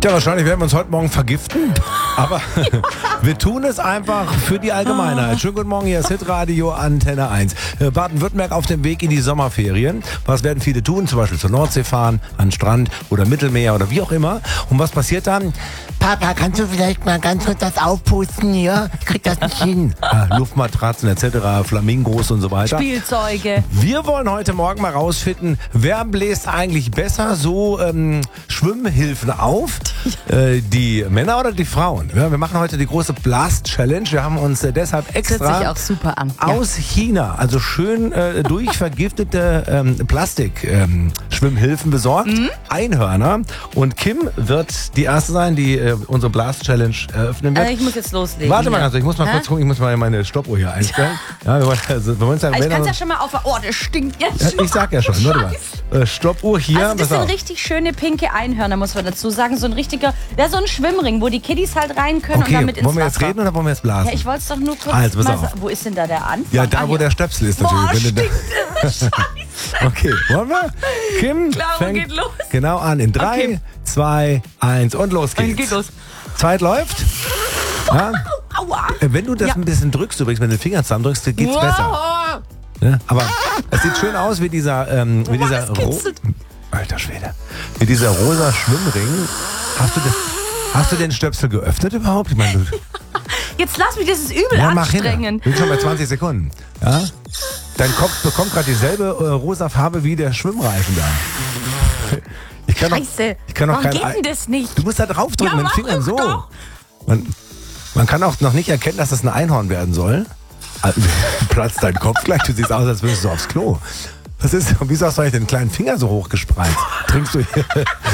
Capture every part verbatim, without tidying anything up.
Ja, wahrscheinlich werden wir uns heute Morgen vergiften. Aber wir tun es einfach für die Allgemeinheit. Schönen guten Morgen, hier ist Hitradio Antenne eins. Baden-Württemberg auf dem Weg in die Sommerferien. Was werden viele tun? Zum Beispiel zur Nordsee fahren, an den Strand oder Mittelmeer oder wie auch immer. Und was passiert dann? Papa, kannst du vielleicht mal ganz kurz das aufpusten hier? Ich krieg das nicht hin. Ja, Luftmatratzen et cetera, Flamingos und so weiter. Spielzeuge. Wir wollen heute Morgen mal rausfinden, wer bläst eigentlich besser so ähm, Schwimmhilfen auf? Äh, die Männer oder die Frauen? Ja, wir machen heute die große Blast-Challenge. Wir haben uns äh, deshalb Das hört extra sich auch super an. Ja. aus China, also schön äh, durchvergiftete ähm, Plastik-Schwimmhilfen ähm, besorgt. Mhm. Einhörner. Und Kim wird die erste sein, die äh, unsere Blast-Challenge eröffnen wird. Äh, ich muss jetzt loslegen. Warte mal ja. ganz kurz, ich muss mal Hä? kurz gucken, ich muss mal meine Stoppuhr hier einstellen. Ja, wir wollen, also, wir wollen ja, Also ich kann es ja schon mal auf... Oh, das stinkt jetzt ja, ich sag ja schon, warte mal. Äh, Stoppuhr hier. Also das pass sind auf. richtig schöne pinke Einhörner, muss man dazu sagen. So ein richtiger, ja, so ein Schwimmring, wo die Kiddies halt rein können Okay, und damit ins wollen wir jetzt Wasser. reden oder wollen wir jetzt blasen? Ja, ich wollte es doch nur kurz Also, pass mal auf. sagen. Wo ist denn da der Anfang? Ja, da Ah, wo hier. der Stöpsel ist Boah, natürlich. Wenn du stinkt das Scheiße. da Okay, wollen wir? Kim Klar, fängt geht los. genau an. In drei, Okay. zwei, eins und los geht's. Und geht los. Zeit läuft. Ja. Aua. Äh, Wenn du das Ja. ein bisschen drückst, übrigens, wenn du den Finger zusammendrückst, geht's Wow. besser. Ja, aber es sieht schön aus wie dieser, ähm, wie Wow, dieser es Ro kitzelt. Alter Schwede. Wie dieser rosa Schwimmring. Hast du, das, hast du den Stöpsel geöffnet überhaupt? Ich meine, du, Jetzt lass mich, das ist übel ja, mach hin. anstrengend. Wir sind schon bei zwanzig Sekunden. Ja? Dein Kopf bekommt gerade dieselbe äh, rosa Farbe wie der Schwimmreifen da. Ich kann doch, Scheiße. ich kann doch Warum kein geht denn Ei- das nicht? Du musst da draufdrücken Ja, mit den mach Fingern so. doch. Man, man kann auch noch nicht erkennen, dass das ein Einhorn werden soll. Also, platzt dein Kopf gleich, du siehst aus, als würdest du aufs Klo. Was ist, wieso hast du eigentlich den kleinen Finger so hochgespreizt? Trinkst du hier?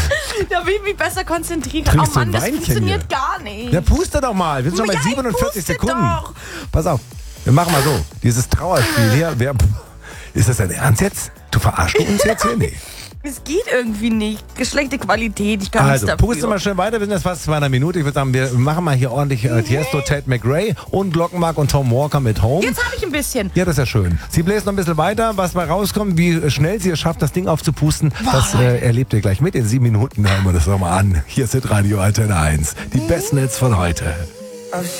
Da will ich mich besser konzentrieren. Trinkst Oh du ein Mann, das Weinchen funktioniert hier? gar nicht. Ja, puste doch mal. Wir sind schon bei Ja, ich siebenundvierzig puste Sekunden. doch. Pass auf, wir machen mal so. Dieses Trauerspiel hier. Wer, ist das dein Ernst jetzt? Du verarschst du uns jetzt hier? Nee. Es geht irgendwie nicht. Schlechte Qualität, ich kann Also, nichts dafür. puste mal schnell weiter. Wir sind jetzt fast bei einer Minute. Ich würde sagen, wir machen mal hier ordentlich äh, Tiesto, Ted McRae und Glockenmark und Tom Walker mit Home. Jetzt habe ich ein bisschen. Ja, das ist ja schön. Sie bläst noch ein bisschen weiter, was bei rauskommt, wie schnell sie es schafft, das Ding aufzupusten. Das äh, erlebt ihr gleich mit. In sieben Minuten hören wir das nochmal an. Hier ist Hitradio Antenne eins. Die besten Hits von heute. Oh,